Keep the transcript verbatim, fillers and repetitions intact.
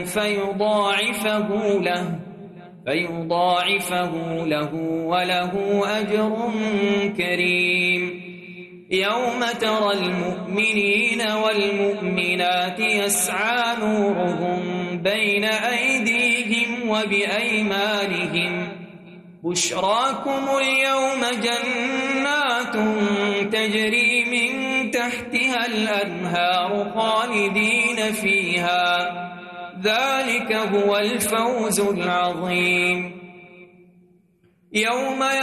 فيضاعفه له فيضاعفه له وله أجر كريم. يوم ترى المؤمنين والمؤمنات يسعى نورهم بين أيديهم وبأيمانهم بشراكم اليوم جنات تجري من تحتها الأنهار خالدين فيها ذلك هو الفوز العظيم. يوم